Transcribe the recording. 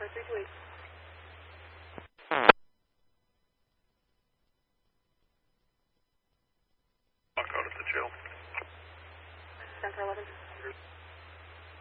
for 328. Knocked out at the jail. 10 for 11.